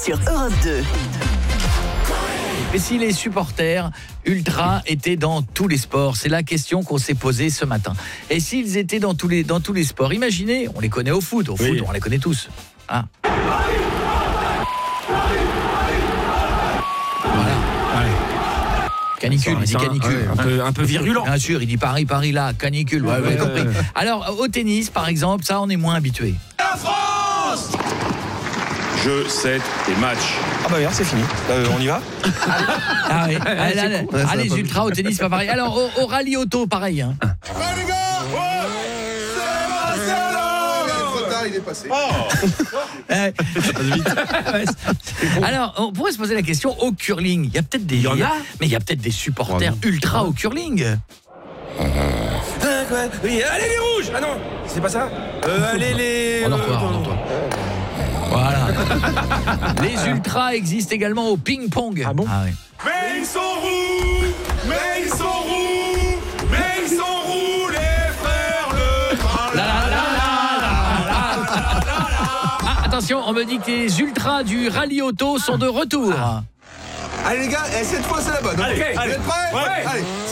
sur Europe 2. Et si les supporters ultra étaient dans tous les sports? C'est la question qu'on s'est posée ce matin. Et s'ils étaient dans tous les sports? Imaginez, on les connaît au foot, foot, on les connaît tous. Hein? Voilà. Canicule, il dit canicule. Un peu virulent. Bien sûr, il dit Paris, là, canicule. Ouais, vous avez compris. Alors, au tennis, par exemple, ça, on est moins habitué. La France! Jeu, 7 et match. Ah bah regarde, c'est fini. On y va? Ah oui. Les ultras au tennis, pas pareil. Alors, au rallye auto, pareil. Hein. Les gars! Il est passé. Alors, on pourrait se poser la question au curling. Il y a peut-être des des supporters ultra au curling. Oui, allez les rouges. Ah non, c'est pas ça. Allez les. Rendors-toi. Voilà. Les ultras existent également au ping-pong. Ah bon? Ah oui. Mais ils sont roux! Mais ils sont roux! Mais ils sont roux, les frères le Attention, on me dit que les ultras du rallye auto sont de retour. Allez les gars, cette fois c'est la bonne. Allez, Vous êtes prêts? Ouais. Allez.